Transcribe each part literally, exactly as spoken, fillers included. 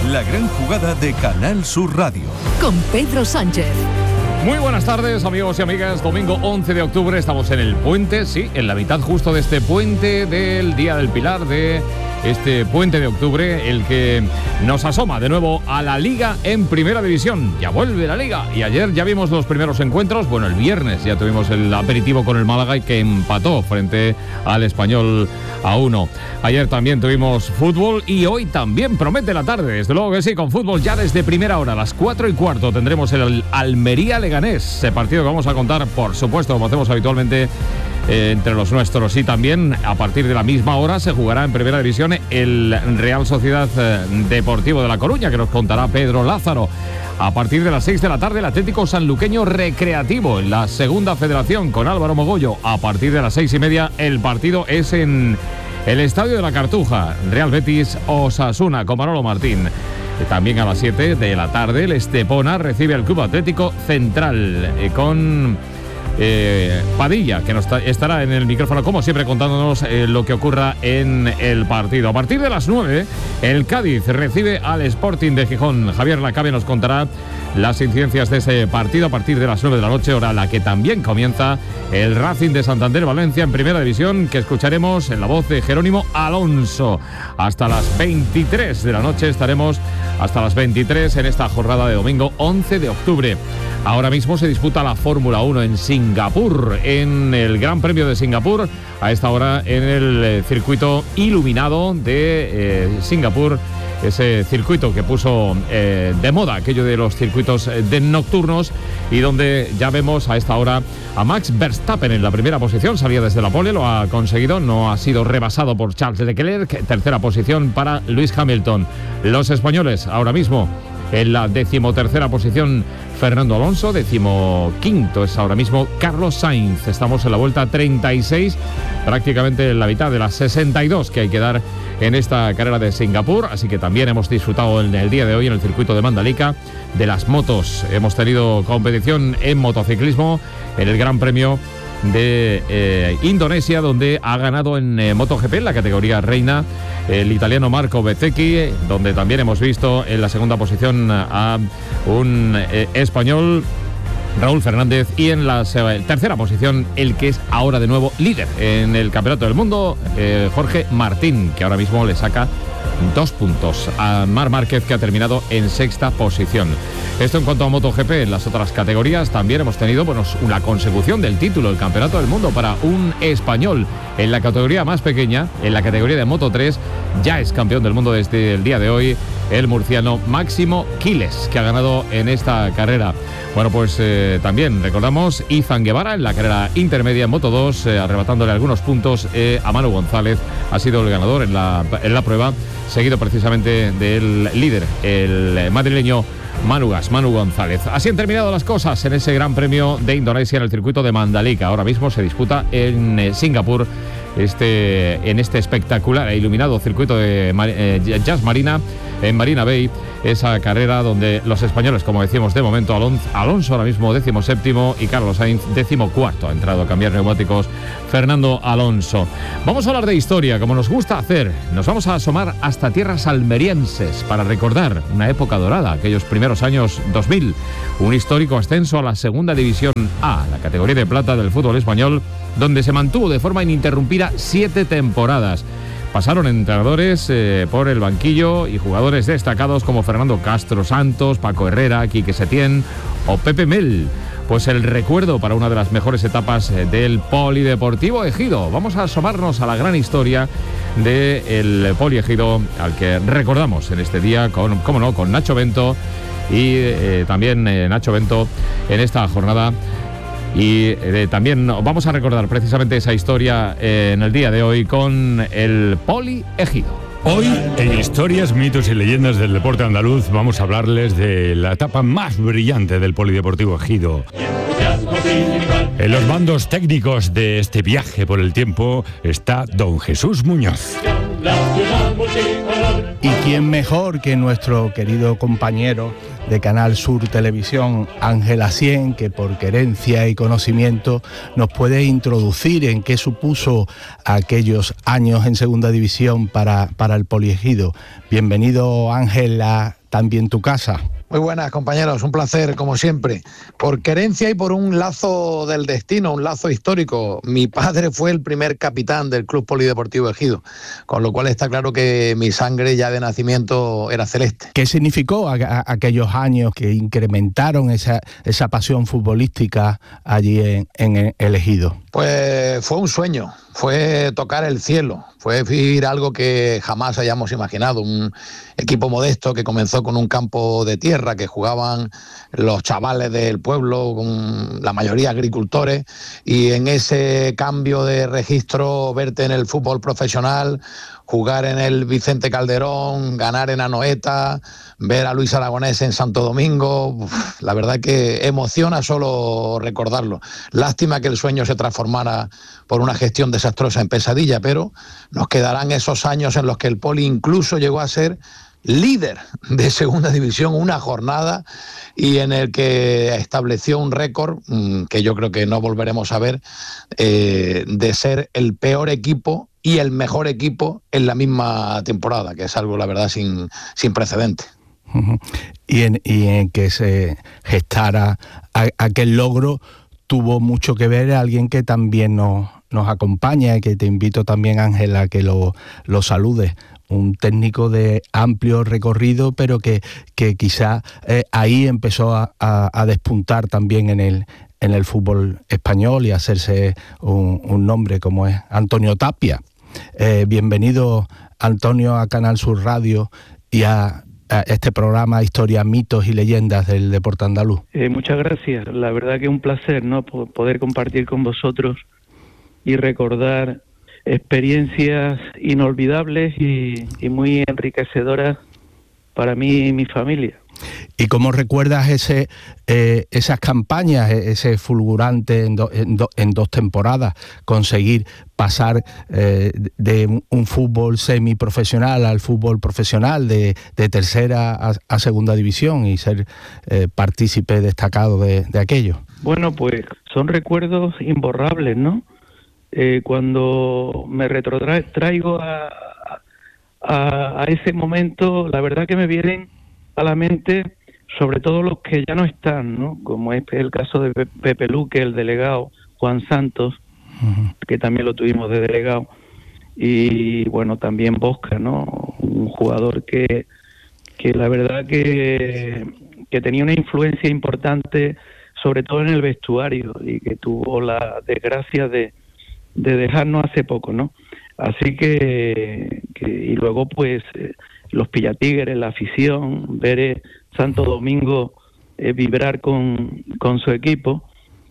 La gran jugada de Canal Sur Radio. Con Pedro Sánchez. Muy buenas tardes, amigos y amigas. Domingo once de octubre, estamos en el puente, sí, en la mitad justo de este puente del Día del Pilar, de este puente de octubre, el que nos asoma de nuevo a la Liga en Primera División. Ya vuelve la Liga y ayer ya vimos los primeros encuentros. Bueno, el viernes ya tuvimos el aperitivo con el Málaga y que empató frente al Español a uno. Ayer también tuvimos fútbol y hoy también promete la tarde, desde luego que sí, con fútbol ya desde primera hora, a las cuatro y cuarto tendremos el Almería-Leganés, ese partido que vamos a contar, por supuesto, como hacemos habitualmente, Eh, entre los nuestros. Y también a partir de la misma hora se jugará en Primera División el Real Sociedad eh, Deportivo de La Coruña, que nos contará Pedro Lázaro. A partir de las seis de la tarde el Atlético Sanluqueño Recreativo en la Segunda Federación con Álvaro Mogollo. A partir de las seis y media el partido es en el Estadio de la Cartuja, Real Betis Osasuna con Manolo Martín. También a las siete de la tarde el Estepona recibe al Club Atlético Central eh, con Eh, Padilla, que nos estará en el micrófono como siempre contándonos eh, lo que ocurra en el partido. A partir de las nueve el Cádiz recibe al Sporting de Gijón. Javier Lacabe nos contará las incidencias de ese partido a partir de las nueve de la noche, hora a la que también comienza el Racing de Santander Valencia en Primera División, que escucharemos en la voz de Jerónimo Alonso. Hasta las veintitrés de la noche estaremos hasta las veintitrés en esta jornada de domingo once de octubre. Ahora mismo se disputa la Fórmula uno en Singapur, en el Gran Premio de Singapur, a esta hora en el circuito iluminado de eh, Singapur, ese circuito que puso eh, de moda aquello de los circuitos de nocturnos, y donde ya vemos a esta hora a Max Verstappen en la primera posición. Salía desde la pole, lo ha conseguido, no ha sido rebasado por Charles Leclerc. Tercera posición para Lewis Hamilton. Los españoles ahora mismo en la decimotercera posición Fernando Alonso, decimoquinto es ahora mismo Carlos Sainz. Estamos en la vuelta treinta y seis, prácticamente en la mitad de las sesenta y dos que hay que dar en esta carrera de Singapur, así que también hemos disfrutado en el día de hoy en el circuito de Mandalika de las motos. Hemos tenido competición en motociclismo en el Gran Premio de eh, Indonesia, donde ha ganado en eh, MotoGP en la categoría reina el italiano Marco Bezzecchi, donde también hemos visto en la segunda posición a un eh, español, Raúl Fernández, y en la eh, tercera posición el que es ahora de nuevo líder en el Campeonato del Mundo, eh, Jorge Martín, que ahora mismo le saca dos puntos a Marc Márquez, que ha terminado en sexta posición. Esto en cuanto a MotoGP. En las otras categorías también hemos tenido, bueno, una consecución del título, el Campeonato del Mundo para un español en la categoría más pequeña, en la categoría de Moto tres. Ya es campeón del mundo desde el día de hoy el murciano Máximo Quiles, que ha ganado en esta carrera. Bueno, pues eh, también recordamos Izan Guevara en la carrera intermedia en Moto dos, eh, arrebatándole algunos puntos eh, a Manu González. Ha sido el ganador en la, en la prueba, seguido precisamente del líder, el madrileño Manu Gas, Manu González. Así han terminado las cosas en ese Gran Premio de Indonesia en el circuito de Mandalika. Ahora mismo se disputa en eh, Singapur, este, en este espectacular e iluminado circuito de eh, Jazz Marina, en Marina Bay, esa carrera donde los españoles, como decimos de momento, Alonso, Alonso ahora mismo décimo séptimo y Carlos Sainz décimo cuarto. Ha entrado a cambiar neumáticos Fernando Alonso. Vamos a hablar de historia, como nos gusta hacer. Nos vamos a asomar hasta tierras almerienses para recordar una época dorada, aquellos primeros años dos mil, un histórico ascenso a la Segunda División A, la categoría de plata del fútbol español, donde se mantuvo de forma ininterrumpida siete temporadas. Pasaron entrenadores eh, por el banquillo y jugadores destacados como Fernando Castro Santos, Paco Herrera, Quique Setién o Pepe Mel. Pues el recuerdo para una de las mejores etapas del Polideportivo Ejido. Vamos a asomarnos a la gran historia del Poli Ejido, al que recordamos en este día, con, cómo no, con Nacho Bento y eh, también eh, Nacho Bento en esta jornada. Y eh, también vamos a recordar precisamente esa historia eh, en el día de hoy con el Poli Ejido. Hoy, en Historias, Mitos y Leyendas del Deporte Andaluz, vamos a hablarles de la etapa más brillante del Polideportivo Ejido. En los mandos técnicos de este viaje por el tiempo está don Jesús Muñoz. ¿Y quién mejor que nuestro querido compañero de Canal Sur Televisión, Ángel Asien, que por querencia y conocimiento nos puede introducir en qué supuso aquellos años en Segunda División para, para el Poliejido? Bienvenido, Ángel, a también tu casa. Muy buenas, compañeros, un placer como siempre. Por querencia y por un lazo del destino, un lazo histórico. Mi padre fue el primer capitán del Club Polideportivo Ejido, con lo cual está claro que mi sangre ya de nacimiento era celeste. ¿Qué significó a, a, aquellos años que incrementaron esa, esa pasión futbolística allí en, en el Ejido? Pues fue un sueño, fue tocar el cielo, fue vivir algo que jamás hayamos imaginado. Un equipo modesto que comenzó con un campo de tierra, que jugaban los chavales del pueblo, con la mayoría agricultores, y en ese cambio de registro verte en el fútbol profesional, jugar en el Vicente Calderón, ganar en Anoeta, ver a Luis Aragonés en Santo Domingo, uf, la verdad que emociona solo recordarlo. Lástima que el sueño se transformara por una gestión desastrosa en pesadilla, pero nos quedarán esos años en los que el Poli incluso llegó a ser líder de segunda división una jornada y en el que estableció un récord mmm, que yo creo que no volveremos a ver, eh, de ser el peor equipo y el mejor equipo en la misma temporada, que es algo, la verdad, sin, sin precedente. Uh-huh. Y, en, y en que se gestara a, aquel logro tuvo mucho que ver alguien que también nos, nos acompaña y que te invito también, Ángela, a que lo, lo saludes. Un técnico de amplio recorrido, pero que, que quizá eh, ahí empezó a, a, a despuntar también en el, en el fútbol español y a hacerse un, un nombre, como es Antonio Tapia. Eh, bienvenido, Antonio, a Canal Sur Radio y a, a este programa Historias, Mitos y Leyendas del Deporte Andaluz. Eh, muchas gracias. La verdad que es un placer, ¿no?, poder compartir con vosotros y recordar experiencias inolvidables y, y muy enriquecedoras para mí y mi familia. ¿Y cómo recuerdas ese eh, esas campañas, ese fulgurante en, do, en, do, en dos temporadas, conseguir pasar eh, de un, un fútbol semiprofesional al fútbol profesional, de, de tercera a, a segunda división, y ser eh, partícipe destacado de, de aquello? Bueno, pues son recuerdos imborrables, ¿no? Eh, cuando me retrotraigo a, a, a ese momento, la verdad que me vienen a la mente sobre todo los que ya no están, ¿no? Como es el caso de Pepe Luque, el delegado, Juan Santos, uh-huh, que también lo tuvimos de delegado, y bueno, también Bosca, ¿no? Un jugador que, que la verdad que, que tenía una influencia importante, sobre todo en el vestuario, y que tuvo la desgracia de de dejarnos hace poco, ¿no? Así que, que y luego pues eh, los Pillatigres, la afición, ver eh, Santo Domingo eh, vibrar con, con su equipo,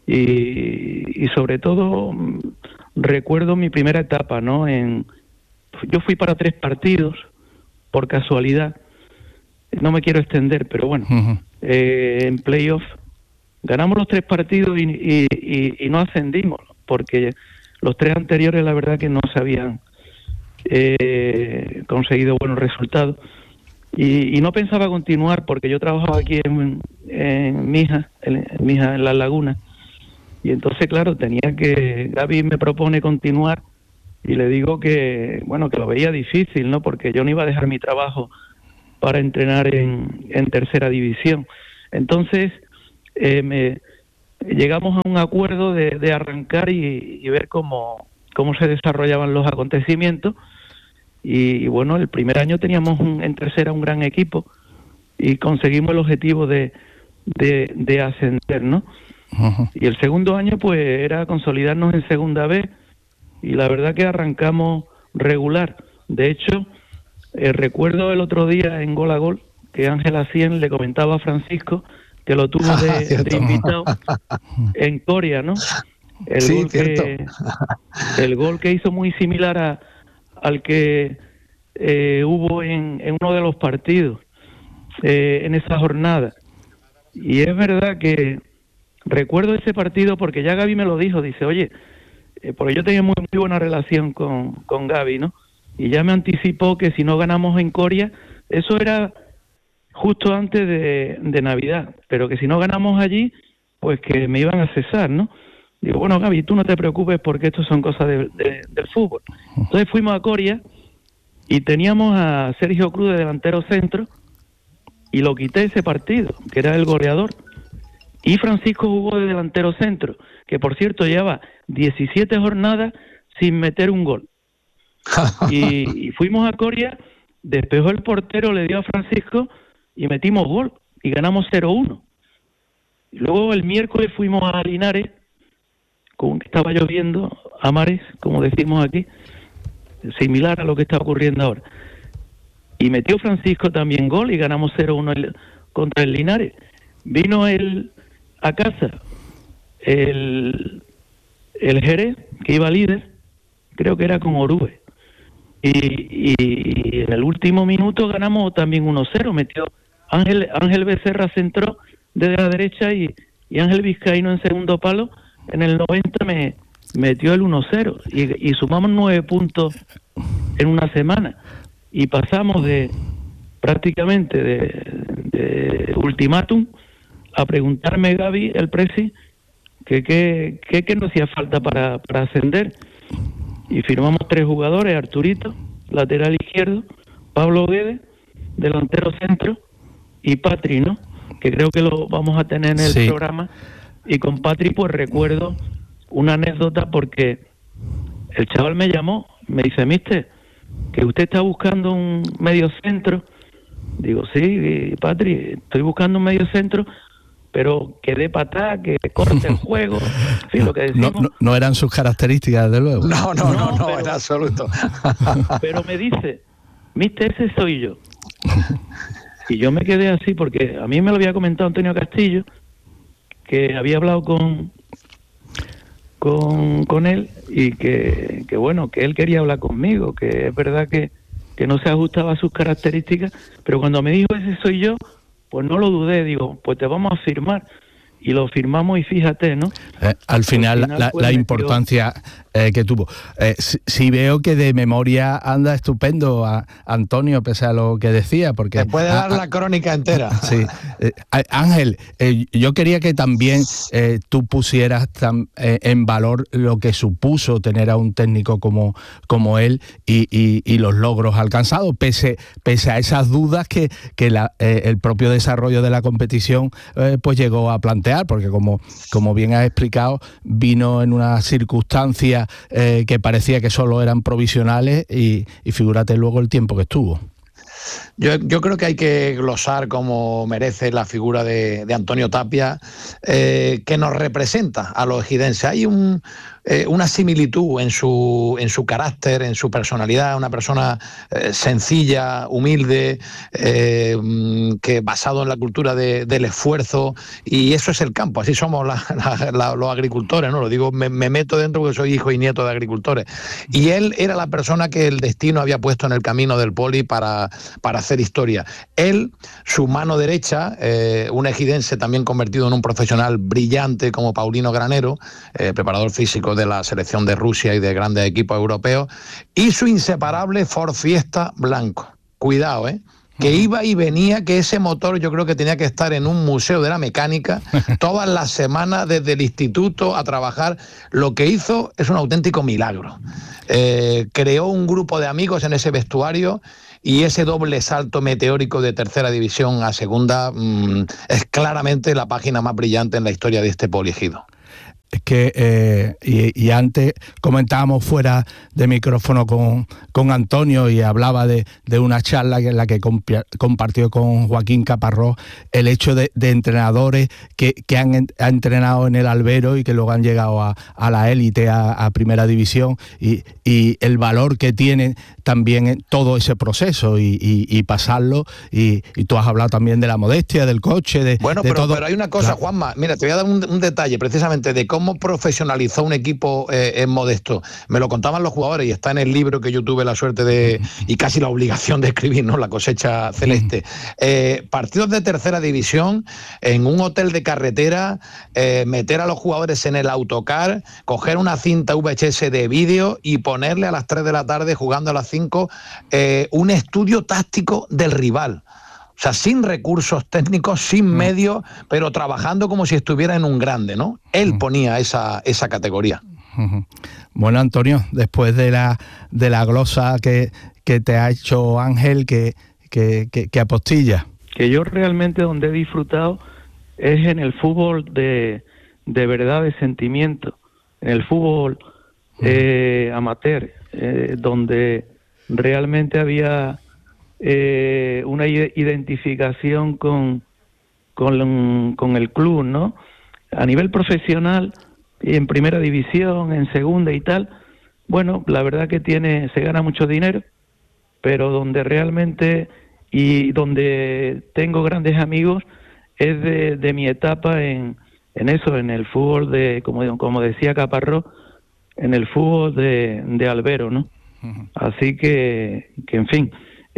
y, y sobre todo recuerdo mi primera etapa, ¿no? En, yo fui para tres partidos, por casualidad, no me quiero extender, pero bueno, uh-huh, eh, en playoff ganamos los tres partidos y, y, y, y no ascendimos, porque los tres anteriores la verdad que no se habían eh, conseguido buenos resultados, y, y no pensaba continuar porque yo trabajaba aquí en, en Mija, en, en Mija, en Las Lagunas, y entonces claro, tenía que, Gaby me propone continuar y le digo que bueno, que lo veía difícil, ¿no? Porque yo no iba a dejar mi trabajo para entrenar en, en tercera división. Entonces eh, me llegamos a un acuerdo de, de arrancar y, y ver cómo, cómo se desarrollaban los acontecimientos, y, y bueno, el primer año teníamos un, en tercera un gran equipo y conseguimos el objetivo de, de, de ascender, ¿no? Uh-huh. Y el segundo año pues era consolidarnos en segunda B, y la verdad que arrancamos regular. De hecho, eh, recuerdo el otro día en Gol a Gol que Ángela Cien le comentaba a Francisco que lo tuvo de, de invitado en Coria, ¿no? El, sí, gol que, el gol que hizo muy similar a, al que eh, hubo en, en uno de los partidos eh, en esa jornada. Y es verdad que recuerdo ese partido porque ya Gaby me lo dijo, dice, oye, eh, porque yo tenía muy, muy buena relación con, con Gaby, ¿no? Y ya me anticipó que si no ganamos en Coria, eso era justo antes de, de Navidad, pero que si no ganamos allí, pues que me iban a cesar, ¿no? Digo, bueno, Gaby, tú no te preocupes porque esto son cosas de, de, del fútbol. Entonces fuimos a Coria y teníamos a Sergio Cruz de delantero centro, y lo quité ese partido, que era el goleador. Y Francisco jugó de delantero centro, que por cierto lleva diecisiete jornadas sin meter un gol. Y, y fuimos a Coria, despejó el portero, le dio a Francisco y metimos gol y ganamos cero uno. Luego el miércoles fuimos a Linares, con que estaba lloviendo, a mares, como decimos aquí, similar a lo que está ocurriendo ahora. Y metió Francisco también gol y ganamos cero uno contra el Linares. Vino él a casa, el, el Jerez, que iba líder, creo que era con Orube. Y, y, y en el último minuto ganamos también uno cero, metió Ángel, Ángel Becerra centró desde la derecha y, y Ángel Vizcaíno en segundo palo, en el noventa me metió el uno cero y, y sumamos nueve puntos en una semana y pasamos de prácticamente de, de ultimátum a preguntarme, Gaby, el presi, que qué que, que nos hacía falta para, para ascender, y firmamos tres jugadores: Arturito, lateral izquierdo, Pablo Guedes, delantero centro, y Patri, ¿no? Que creo que lo vamos a tener en el sí. programa. Y con Patri pues recuerdo una anécdota, porque el chaval me llamó, me dice: mister, que usted está buscando un medio centro. Digo: sí, Patri, estoy buscando un medio centro, pero que dé patada, que corte el juego. Sí, lo que decimos. No, no, no eran sus características, desde luego. No, no, no, no, no pero, en absoluto. Pero me dice: mister, ese soy yo. Y yo me quedé así, porque a mí me lo había comentado Antonio Castillo, que había hablado con con, con él, y que, que bueno, que él quería hablar conmigo, que es verdad que, que no se ajustaba a sus características, pero cuando me dijo ese soy yo, pues no lo dudé, digo, pues te vamos a firmar. Y lo firmamos, y fíjate, ¿no? Eh, al final, al final la, la importancia eh, que tuvo. Eh, si, si veo que de memoria anda estupendo a Antonio, pese a lo que decía, porque... Te puede dar a, la crónica entera. Sí. Eh, Ángel, eh, yo quería que también eh, tú pusieras tam, eh, en valor lo que supuso tener a un técnico como, como él y, y, y los logros alcanzados, pese, pese a esas dudas que, que la, eh, el propio desarrollo de la competición eh, pues llegó a plantear. Porque como, como bien has explicado, vino en una circunstancia eh, que parecía que solo eran provisionales, y, y figúrate luego el tiempo que estuvo. Yo, yo creo que hay que glosar como merece la figura de, de Antonio Tapia, eh, que nos representa a los ejidenses. Hay un, eh, una similitud en su, en su carácter, en su personalidad, una persona eh, sencilla, humilde, eh, que basado en la cultura de, del esfuerzo, y eso es el campo, así somos la, la, la, los agricultores, ¿no? Lo digo, me, me meto dentro porque soy hijo y nieto de agricultores. Y él era la persona que el destino había puesto en el camino del Poli para, para hacer historia. Él, su mano derecha, eh, un ejidense también convertido en un profesional brillante como Paulino Granero, eh, preparador físico de la selección de Rusia y de grandes equipos europeos, y su inseparable Ford Fiesta blanco. Cuidado, ¿eh? Que iba y venía, que ese motor yo creo que tenía que estar en un museo de la mecánica todas las semanas desde el instituto a trabajar. Lo que hizo es un auténtico milagro. Eh, creó un grupo de amigos en ese vestuario, y ese doble salto meteórico de tercera división a segunda mmm, es claramente la página más brillante en la historia de este poliegido. Es que, eh, y, y antes comentábamos fuera de micrófono con, con Antonio, y hablaba de, de una charla en la que comp- compartió con Joaquín Caparrós el hecho de, de entrenadores que, que han, en, han entrenado en el albero y que luego han llegado a, a la élite, a, a primera división, y, y el valor que tiene también en todo ese proceso y, y, y pasarlo, y, y tú has hablado también de la modestia, del coche, de, bueno, de pero, todo. Pero hay una cosa, Juanma, mira, te voy a dar un, un detalle precisamente de cómo profesionalizó un equipo eh, en Modesto. Me lo contaban los jugadores, y está en el libro que yo tuve la suerte de, y casi la obligación de escribir, ¿no? La cosecha celeste. Eh, partidos de tercera división, en un hotel de carretera, eh, meter a los jugadores en el autocar, coger una cinta V H S de vídeo y ponerle a las tres de la tarde, jugando a las cinco, eh, un estudio táctico del rival. O sea, sin recursos técnicos, sin medios, pero trabajando como si estuviera en un grande, ¿no? Él ponía esa, esa categoría. Bueno, Antonio, después de la, de la glosa que, que te ha hecho Ángel, que, que, que, que apostilla. que yo realmente donde he disfrutado es en el fútbol de, de verdad, de sentimiento, en el fútbol eh, amateur, eh, donde realmente había eh, una identificación con, con, con el club, ¿no? A nivel profesional, en primera división, en segunda y tal, bueno, la verdad que tiene, se gana mucho dinero, pero donde realmente y donde tengo grandes amigos es de, de mi etapa en, en eso, en el fútbol de, como, como decía Caparrós, en el fútbol de, de albero, ¿no? Uh-huh. Así que, que en fin,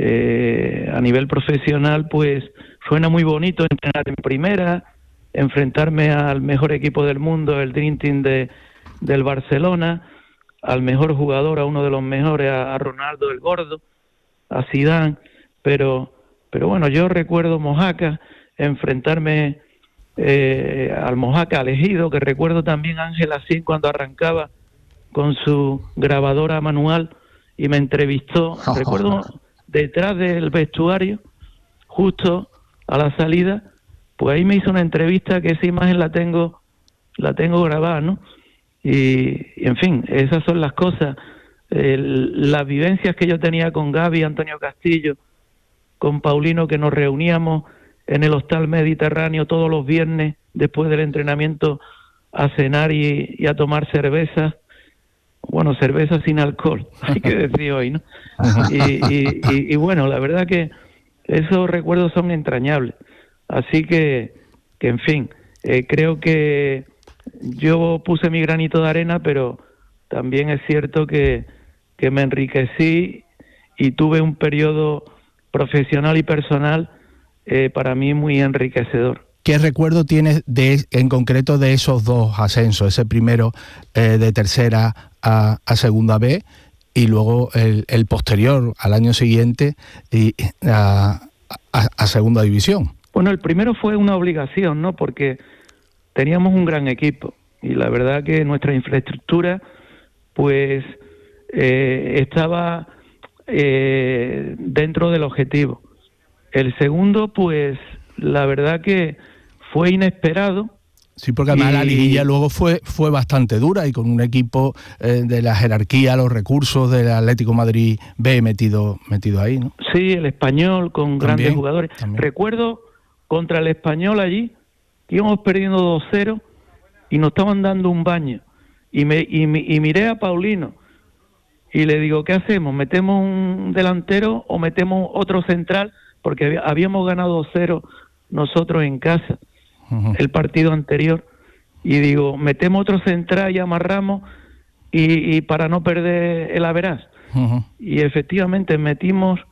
eh, a nivel profesional, pues suena muy bonito entrenar en primera, enfrentarme al mejor equipo del mundo, el Dream Team de, del Barcelona, al mejor jugador, a uno de los mejores, a, a Ronaldo el Gordo, a Zidane, pero, pero bueno, yo recuerdo Mojácar, enfrentarme eh, al Mojácar, al Ejido, que recuerdo también a Ángel Asín cuando arrancaba con su grabadora manual y me entrevistó, oh, recuerdo detrás del vestuario, justo a la salida, pues ahí me hizo una entrevista que esa imagen la tengo, la tengo grabada, ¿no? Y, y en fin, esas son las cosas, el, las vivencias que yo tenía con Gaby, Antonio Castillo, con Paulino, que nos reuníamos en el Hostal Mediterráneo todos los viernes después del entrenamiento a cenar y, y a tomar cervezas. Bueno, cerveza sin alcohol, hay que decir hoy, ¿no? Y, y, y, y bueno, la verdad que esos recuerdos son entrañables. Así que, que en fin, eh, creo que yo puse mi granito de arena, pero también es cierto que, que me enriquecí y tuve un periodo profesional y personal eh, para mí muy enriquecedor. ¿Qué recuerdo tienes de, en concreto de esos dos ascensos? Ese primero eh, de tercera a, a segunda B y luego el, el posterior al año siguiente y a, a, a segunda división. Bueno, el primero fue una obligación, ¿no? Porque teníamos un gran equipo y la verdad que nuestra infraestructura pues eh, estaba eh, dentro del objetivo. El segundo, pues la verdad que fue inesperado. Sí, porque además y... la liguilla luego fue fue bastante dura y con un equipo eh, de la jerarquía, los recursos del Atlético Madrid B metido metido ahí, ¿no? Sí, el Español con también, grandes jugadores. También. Recuerdo contra el Español allí, que íbamos perdiendo dos cero y nos estaban dando un baño. Y, me, y, y miré a Paulino y le digo, ¿qué hacemos? ¿Metemos un delantero o metemos otro central? Porque habíamos ganado dos cero nosotros en casa, uh-huh. el partido anterior. Y digo, metemos otro central y amarramos y, y para no perder el averaz. Uh-huh. Y efectivamente metimos...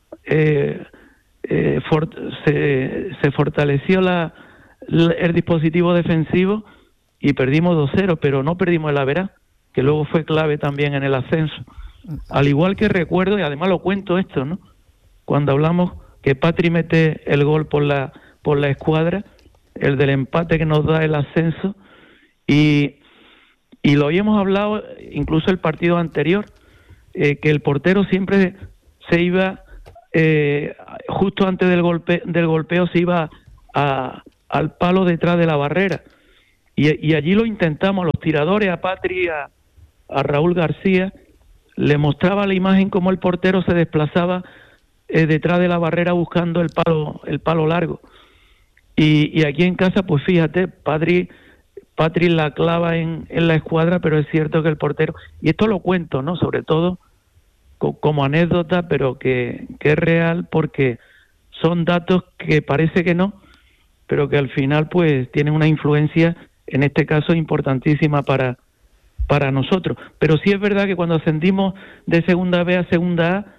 Eh, Eh, for, se, se fortaleció la, la, el dispositivo defensivo y perdimos dos cero, pero no perdimos el averaz, que luego fue clave también en el ascenso. Al igual que recuerdo, y además lo cuento esto, ¿no? Cuando hablamos que Patri mete el gol por la, por la escuadra, el del empate que nos da el ascenso, y, y lo habíamos hablado incluso el partido anterior, eh, que el portero siempre se iba... Eh, justo antes del golpe del golpeo se iba a, al palo detrás de la barrera y, y allí lo intentamos, los tiradores, a Patri, a, a Raúl García, le mostraba la imagen como el portero se desplazaba eh, detrás de la barrera buscando el palo el palo largo y, y aquí en casa pues fíjate, Patri, Patri la clava en, en la escuadra, pero es cierto que el portero, y esto lo cuento, ¿no? Sobre todo como anécdota, pero que, que es real porque son datos que parece que no, pero que al final pues tienen una influencia, en este caso importantísima para, para nosotros. Pero sí es verdad que cuando ascendimos de segunda B a segunda A,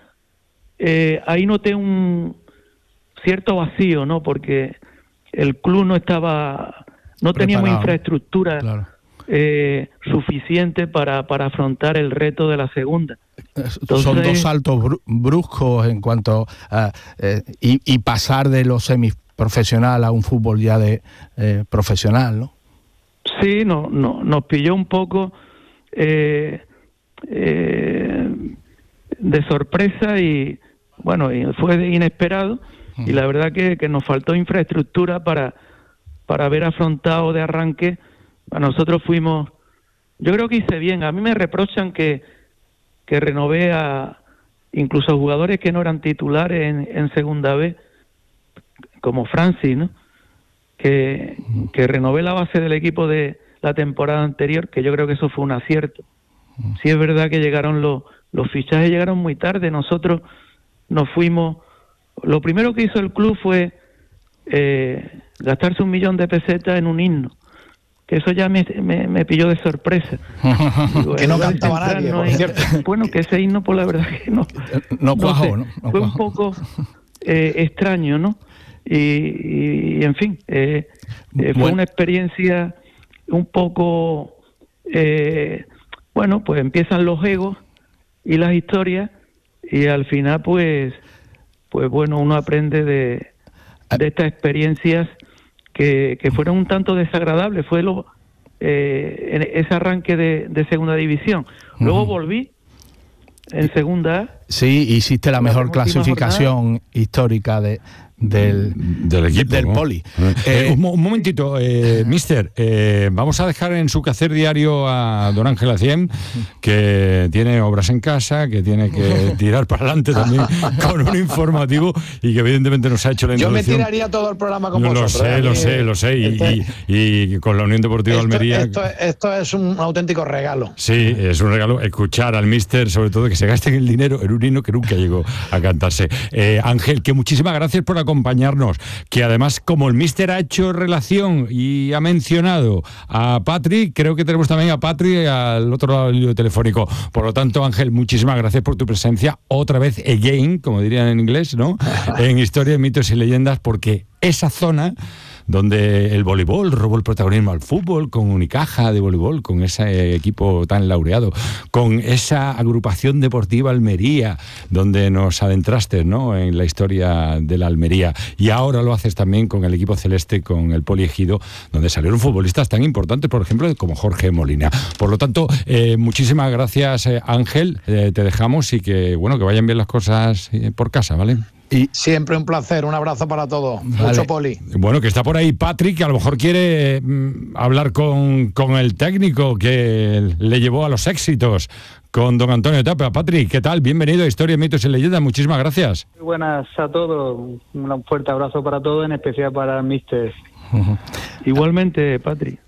eh, ahí noté un cierto vacío, ¿no? Porque el club no estaba, no Preparado. teníamos infraestructura claro. eh, suficiente para, para afrontar el reto de la segunda. Entonces, son dos saltos bruscos en cuanto a eh, y, y pasar de lo semiprofesional a un fútbol ya de eh, profesional, ¿no? Sí, no, no, nos pilló un poco eh, eh, de sorpresa y bueno, y fue inesperado y la verdad que, que nos faltó infraestructura para, para haber afrontado de arranque. A nosotros fuimos, yo creo que hice bien. A mí me reprochan que, que renové a incluso a jugadores que no eran titulares en, en segunda B, como Francis, ¿no? Que, que renové la base del equipo de la temporada anterior, que yo creo que eso fue un acierto. Sí es verdad que llegaron los, los fichajes llegaron muy tarde. Nosotros nos fuimos, lo primero que hizo el club fue eh, gastarse un millón de pesetas en un himno, que eso ya me, me, me pilló de sorpresa. Digo, que no cantaba nadie, no hay, bueno, que ese himno, por la verdad que no, no cuajó, no, sé, ¿no? No fue cuajó. un poco eh, extraño, ¿no? Y, y, y en fin, eh, eh, fue bueno. una experiencia un poco, eh, bueno, pues empiezan los egos y las historias, y al final, pues, pues bueno, uno aprende de, de estas experiencias que, que fueron un tanto desagradables. Fue lo, eh, ese arranque de, de segunda división. Luego uh-huh. volví en segunda A. Sí, hiciste la mejor clasificación jornada. histórica de del, del equipo, del ¿no? Poli. Eh, un, un momentito, eh, mister, eh, vamos a dejar en su quehacer diario a don Ángel Acien, que tiene obras en casa, que tiene que tirar para adelante también con un informativo y que evidentemente nos ha hecho la introducción. Yo me tiraría todo el programa con vosotros. Lo sé, ¿eh? lo sé, lo sé. Y, y, y con la Unión Deportiva esto, Almería... Esto, esto es un auténtico regalo. Sí, es un regalo escuchar al mister, sobre todo que se gasten el dinero en un himno que nunca llegó a cantarse. Eh, Ángel, que muchísimas gracias por acompañarnos, que además como el míster ha hecho relación y ha mencionado a Patri, creo que tenemos también a Patri al otro lado del telefónico. Por lo tanto, Ángel, muchísimas gracias por tu presencia otra vez, again, como dirían en inglés, ¿no? En Historias, Mitos y Leyendas, porque esa zona donde el voleibol robó el protagonismo al fútbol, con Unicaja de voleibol, con ese equipo tan laureado, con esa agrupación deportiva Almería, donde nos adentraste, ¿no?, en la historia de la Almería, y ahora lo haces también con el equipo celeste, con el Poli Ejido, donde salieron futbolistas tan importantes, por ejemplo, como Jorge Molina. Por lo tanto, eh, muchísimas gracias, eh, Ángel, eh, te dejamos y que, bueno, que vayan bien las cosas eh, por casa, ¿vale? Y siempre un placer, un abrazo para todos. Vale. Mucho Poli. Bueno, que está por ahí Patrick, que a lo mejor quiere mm, hablar con, con el técnico que le llevó a los éxitos, con don Antonio Tapia. Patrick, ¿qué tal? Bienvenido a Historias, Mitos y Leyendas. Muchísimas gracias. Muy buenas a todos. Un fuerte abrazo para todos, en especial para el míster. Uh-huh. Igualmente, Patrick.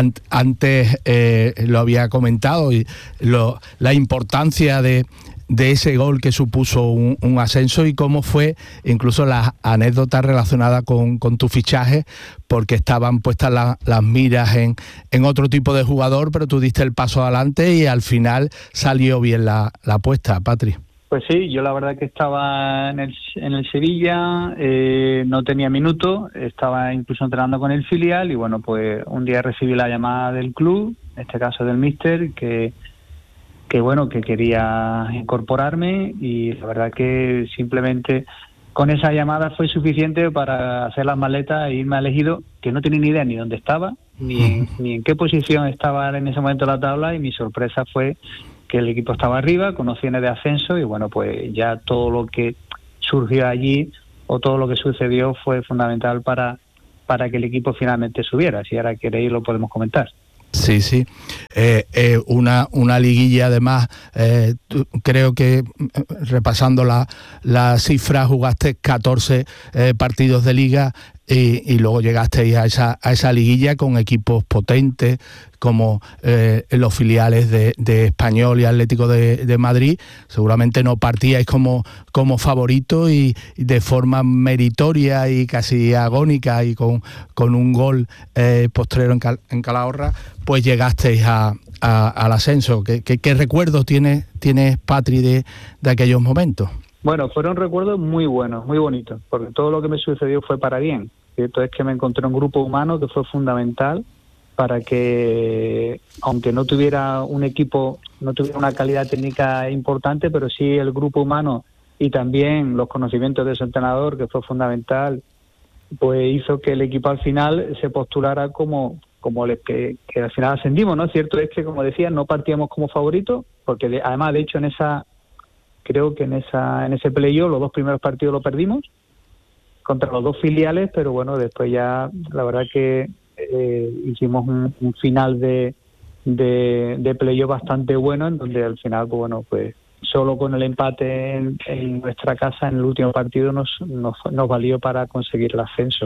Antes eh, lo había comentado, y lo, la importancia de... de ese gol que supuso un, un ascenso, y cómo fue incluso las anécdotas relacionadas con, con tu fichaje, porque estaban puestas la, las miras en, en otro tipo de jugador, pero tú diste el paso adelante y al final salió bien la, la apuesta, Patri. Pues sí, yo la verdad que estaba en el, en el Sevilla, eh, no tenía minutos, estaba incluso entrenando con el filial, y bueno, pues un día recibí la llamada del club, en este caso del míster, que que bueno, que quería incorporarme, y la verdad que simplemente con esa llamada fue suficiente para hacer las maletas e irme al Ejido, que no tenía ni idea ni dónde estaba, ni en, ni en qué posición estaba en ese momento la tabla, y mi sorpresa fue que el equipo estaba arriba, con opciones de ascenso, y bueno, pues ya todo lo que surgió allí, o todo lo que sucedió, fue fundamental para, para que el equipo finalmente subiera. Si ahora queréis lo podemos comentar. Sí, sí. Eh, eh, una, una liguilla, además, eh, tú, creo que repasando la, la cifra, jugaste catorce eh, partidos de liga, y, y luego llegasteis a esa, a esa liguilla con equipos potentes como eh, los filiales de, de Español y Atlético de, de Madrid. Seguramente no partíais como, como favorito, y, y de forma meritoria y casi agónica, y con, con un gol eh, postrero en, Cal, en Calahorra, pues llegasteis a, a, al ascenso. ¿Qué, qué, qué recuerdos tienes, tienes Patri, de, de aquellos momentos? Bueno, fueron recuerdos muy buenos, muy bonitos, porque todo lo que me sucedió fue para bien. Cierto es que me encontré un grupo humano que fue fundamental para que, aunque no tuviera un equipo, no tuviera una calidad técnica importante, pero sí el grupo humano y también los conocimientos de su entrenador, que fue fundamental, pues hizo que el equipo al final se postulara como como el que, que al final ascendimos, ¿no? Cierto es que, como decía, no partíamos como favoritos, porque de, además, de hecho, en esa creo que en esa en ese playoff los dos primeros partidos lo perdimos, contra los dos filiales, pero bueno, después ya la verdad que eh, hicimos un, un final de, de, de playoff bastante bueno, en donde al final, pues bueno, pues solo con el empate en, en nuestra casa en el último partido nos, nos, nos valió para conseguir el ascenso.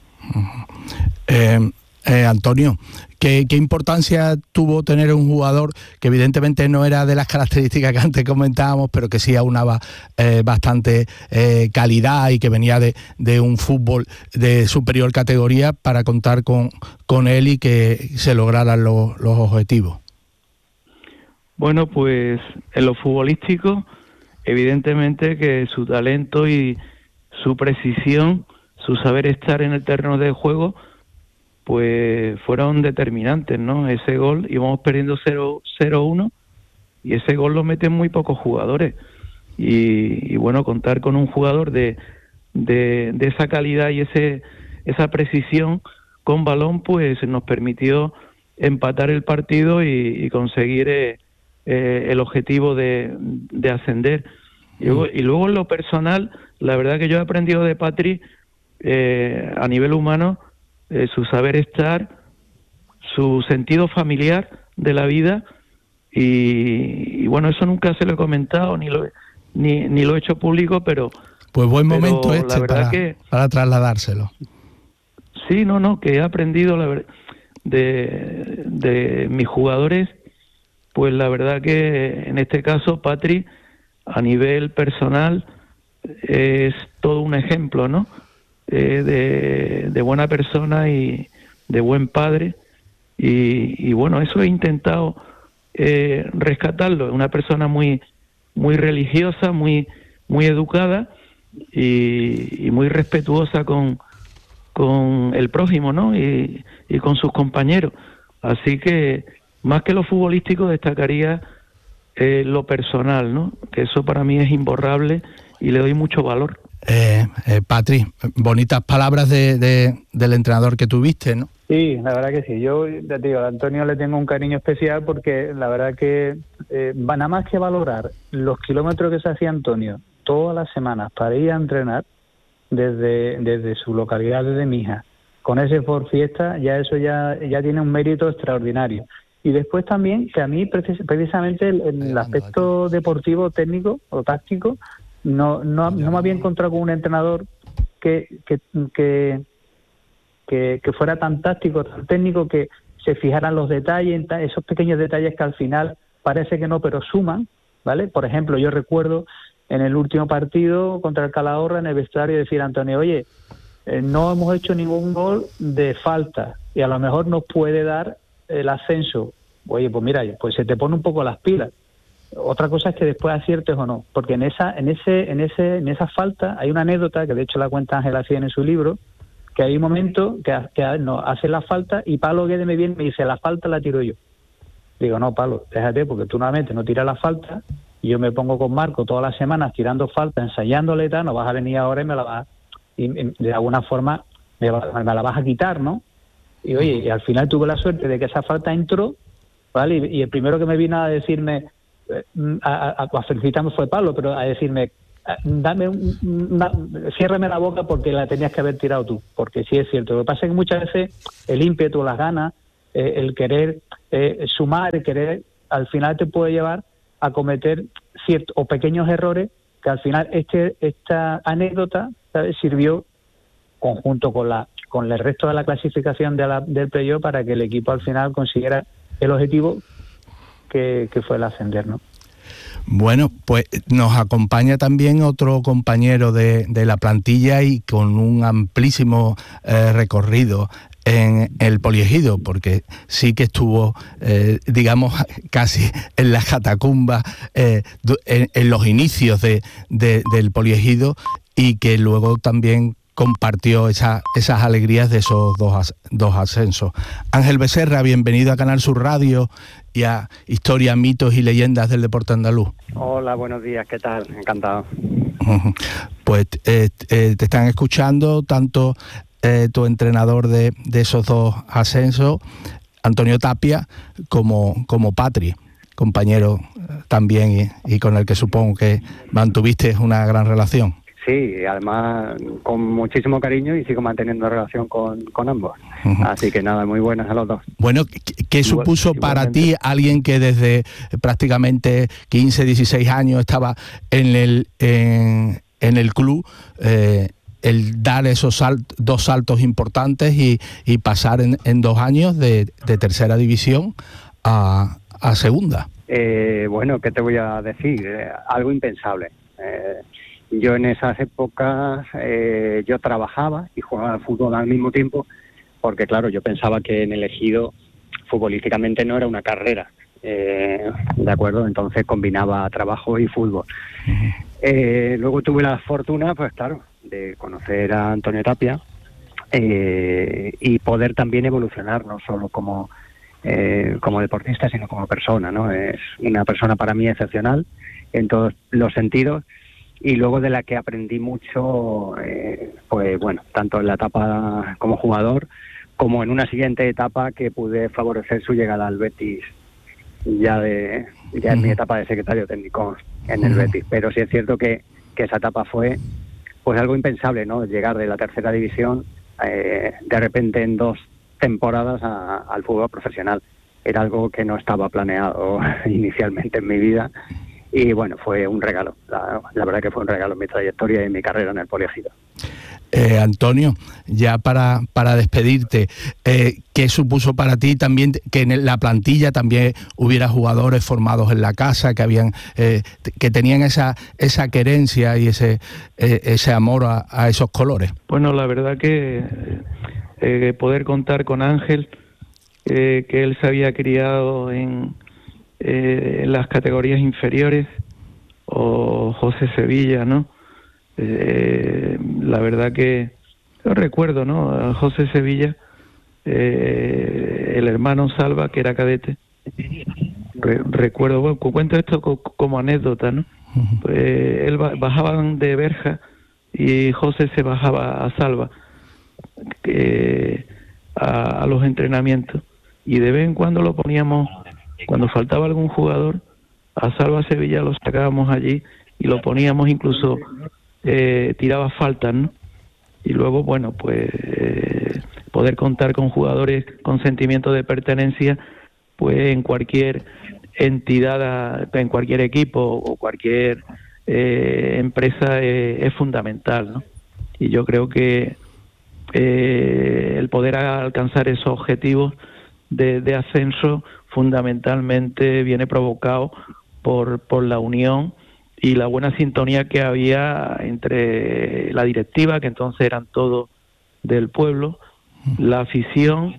Eh, eh, Antonio, ¿qué, ¿qué importancia tuvo tener un jugador que evidentemente no era de las características que antes comentábamos, pero que sí aunaba eh, bastante eh, calidad y que venía de, de un fútbol de superior categoría para contar con, con él y que se lograran los, los objetivos? Bueno, pues en lo futbolístico, evidentemente que su talento y su precisión, su saber estar en el terreno de juego, pues fueron determinantes, ¿no? Ese gol, íbamos perdiendo cero uno y ese gol lo meten muy pocos jugadores. Y, y bueno, contar con un jugador de, de, de esa calidad y ese esa precisión con balón, pues nos permitió empatar el partido y, y conseguir eh, eh, el objetivo de, de ascender. Y luego, y luego en lo personal, la verdad que yo he aprendido de Patri, eh, a nivel humano, eh, su saber estar, su sentido familiar de la vida, y, y bueno, eso nunca se lo he comentado ni lo, ni, ni lo he hecho público, pero pues buen momento pero este para, que, para trasladárselo. Sí, no, no, que he aprendido la verdad de, de mis jugadores, pues la verdad que en este caso Patri, a nivel personal, es todo un ejemplo, ¿no? Eh, de, de buena persona y de buen padre, y, y bueno, eso he intentado eh, rescatarlo. Una persona muy muy religiosa, muy muy educada y, y muy respetuosa con con el prójimo, ¿no? Y, y con sus compañeros. Así que más que lo futbolístico destacaría eh, lo personal, ¿no? Que eso para mí es imborrable y le doy mucho valor. Eh, eh, Patri, bonitas palabras de, de, del entrenador que tuviste, ¿no? Sí, la verdad que sí. Yo, ya te digo, a Antonio le tengo un cariño especial porque la verdad que eh, nada más que valorar los kilómetros que se hacía Antonio todas las semanas para ir a entrenar desde, desde su localidad, desde Mija, con ese Ford Fiesta, ya eso ya, ya tiene un mérito extraordinario. Y después también que a mí precis- precisamente el, el aspecto deportivo, técnico o táctico, no no, no me había encontrado con un entrenador que que, que que que fuera tan táctico, tan técnico, que se fijaran los detalles, esos pequeños detalles que al final parece que no, pero suman, ¿vale? Por ejemplo, yo recuerdo en el último partido contra el Calahorra en el vestuario decir a Antonio, oye, eh, no hemos hecho ningún gol de falta y a lo mejor nos puede dar el ascenso. Oye, pues mira, pues se te pone un poco las pilas. Otra cosa es que después aciertes o no, porque en esa en ese en ese en esa falta hay una anécdota que de hecho la cuenta Ángela Cien en su libro, que hay un momento que, que no, hace la falta y Pablo Guedes me viene y me dice, la falta la tiro yo. Digo, no, Pablo, déjate, porque tú nuevamente no tiras la falta y yo me pongo con Marco todas las semanas tirando falta, ensayándole y tal, no vas a venir ahora y me la vas, y, y de alguna forma me, va, me la vas a quitar, ¿no? Y oye, y al final tuve la suerte de que esa falta entró, ¿vale? Y, y el primero que me vino a decirme, a, a, a felicitarme fue Pablo, pero a decirme, dame un, una, ciérrame la boca porque la tenías que haber tirado tú, porque sí es cierto. Lo que pasa es que muchas veces el ímpetu, las ganas, eh, el querer eh, sumar, el querer, al final te puede llevar a cometer ciertos o pequeños errores que al final este esta anécdota, ¿sabes?, sirvió conjunto con la con el resto de la clasificación de la, del playoff para que el equipo al final consiguiera el objetivo que, que fue el ascender, ¿no? Bueno, pues nos acompaña también otro compañero de, de la plantilla y con un amplísimo eh, recorrido en el poliegido, porque sí que estuvo, eh, digamos, casi en las catacumbas, eh, en, en los inicios de, de, del poliegido, y que luego también compartió esa, esas alegrías de esos dos, dos ascensos. Ángel Becerra, bienvenido a Canal Sur Radio y a Historia, Mitos y Leyendas del Deporte Andaluz. Hola, buenos días, ¿qué tal? Encantado. Pues eh, eh, te están escuchando tanto eh, tu entrenador de, de esos dos ascensos, Antonio Tapia, como, como Patri, compañero también y, y con el que supongo que mantuviste una gran relación. sí, además con muchísimo cariño y sigo manteniendo relación con, con ambos. Uh-huh. Así que nada, muy buenas a los dos. Bueno, ¿qué, qué supuso Igual, para ti alguien que desde prácticamente quince, dieciséis años estaba en el, en, en el club, eh, el dar esos salt, dos saltos importantes y, y pasar en, en dos años de, de tercera división a, a segunda? Eh, bueno, ¿qué te voy a decir? Eh, algo impensable. Eh, yo en esas épocas eh, yo trabajaba y jugaba al fútbol al mismo tiempo, porque claro, yo pensaba que en el Ejido futbolísticamente no era una carrera, eh, ¿de acuerdo? Entonces combinaba trabajo y fútbol. Uh-huh. Eh, luego tuve la fortuna, pues claro, de conocer a Antonio Tapia eh, y poder también evolucionar, no solo como eh, como deportista, sino como persona, ¿no? Es una persona para mí excepcional en todos los sentidos, y luego de la que aprendí mucho, eh, pues bueno, tanto en la etapa como jugador, como en una siguiente etapa que pude favorecer su llegada al Betis, ya de ya en mi etapa de secretario técnico en el Betis. Pero sí es cierto que, que esa etapa fue pues algo impensable, ¿no? Llegar de la tercera división eh, de repente en dos temporadas a, al fútbol profesional. Era algo que no estaba planeado inicialmente en mi vida. Y bueno, fue un regalo, la, la verdad que fue un regalo en mi trayectoria y en mi carrera en el Poliegido. Eh, Antonio, ya para, para despedirte, eh, ¿qué supuso para ti también que en la plantilla también hubiera jugadores formados en la casa, que habían eh, que tenían esa esa querencia y ese eh, ese amor a, a esos colores? Bueno, la verdad que eh, poder contar con Ángel, eh, que él se había criado en Eh, en las categorías inferiores, o José Sevilla, ¿no? Eh, la verdad que yo recuerdo, ¿no? A José Sevilla, eh, el hermano Salva, que era cadete. Re, recuerdo, bueno, cuento esto co, como anécdota, ¿no? Pues él bajaban de Berja y José se bajaba a Salva eh, a, a los entrenamientos, y de vez en cuando lo poníamos. Cuando faltaba algún jugador, a Salva Sevilla lo sacábamos allí y lo poníamos, incluso eh, tiraba faltas, ¿no? Y luego, bueno, pues eh, poder contar con jugadores con sentimiento de pertenencia, pues en cualquier entidad, en cualquier equipo o cualquier eh, empresa eh, es fundamental, ¿no? Y yo creo que eh, el poder alcanzar esos objetivos de, de ascenso fundamentalmente viene provocado por, por la unión y la buena sintonía que había entre la directiva, que entonces eran todos del pueblo, la afición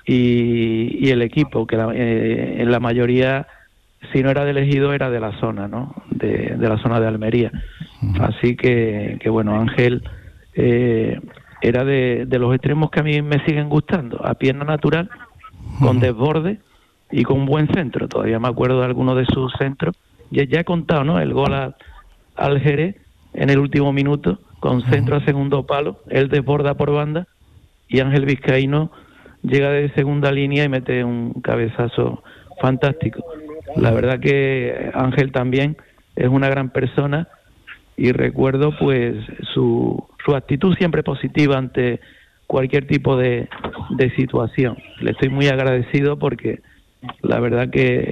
y, y el equipo, que la, eh, en la mayoría, si no era del Ejido, era de la zona, ¿no? De, de la zona de Almería. Así que, que bueno, Ángel eh, era de, de los extremos que a mí me siguen gustando, a pierna natural, con desborde y con buen centro. Todavía me acuerdo de algunos de sus centros. Ya, ya he contado, ¿no? El gol a, al Jerez en el último minuto, con centro a segundo palo, él desborda por banda y Ángel Vizcaíno llega de segunda línea y mete un cabezazo fantástico. La verdad que Ángel también es una gran persona, y recuerdo pues su, su actitud siempre positiva ante cualquier tipo de, de situación. Le estoy muy agradecido porque la verdad que